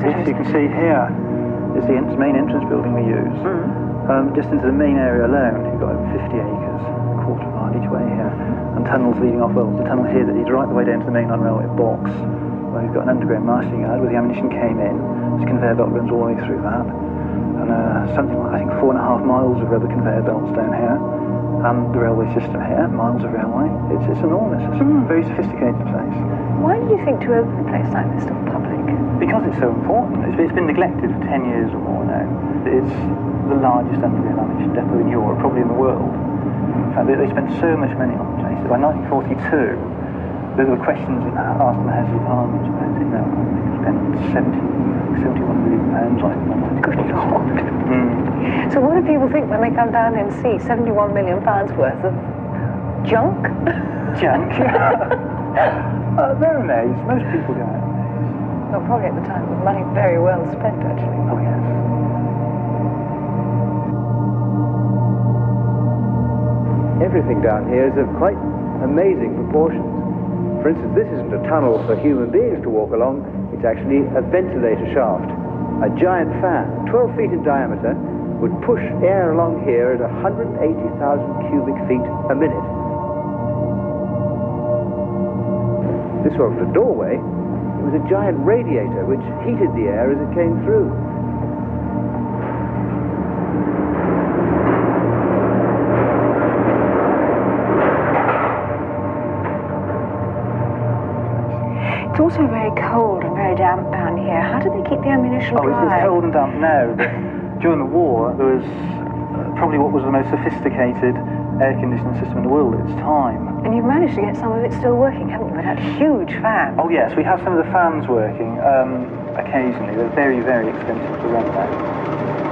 So you can see here is the main entrance building we use. Just into the main area alone, you've got over 50 acres, a quarter of a mile each way here, and tunnels leading off. Well, there's a tunnel here that leads right the way down to the mainline railway box, where we've got an underground marshalling yard where the ammunition came in. There's a conveyor belt runs all the way through that, and something like, I think, 4.5 miles of rubber conveyor belts down here, and the railway system here, miles of railway. It's enormous. It's a very sophisticated place. Why did you think to open a place like this to the public? Because it's so important. It's been neglected for 10 years or more now. It's the largest underground ammunition depot in Europe, probably in the world. In fact, they spent so much money on the place that by 1942, there were questions asked in the House of Parliament about it. They spent £71 million on it. Good Lord. So what do people think when they come down and see £71 million worth of junk? Junk? They're amazed. Most people go out amazed. Well, probably at the time, with money very well spent, actually. Oh, yes. Everything down here is of quite amazing proportions. For instance, this isn't a tunnel for human beings to walk along, it's actually a ventilator shaft. A giant fan, 12 feet in diameter, would push air along here at 180,000 cubic feet a minute. This wasn't a doorway, it was a giant radiator which heated the air as it came through. It's also very cold and very damp down here. How do they keep the ammunition dry? It's cold and damp now, but during the war there was probably what was the most sophisticated air conditioning system in the world at its time. And you've managed to get some of it still working, haven't you? With that huge fan. Oh yes, we have some of the fans working occasionally. They're very, very expensive to run now.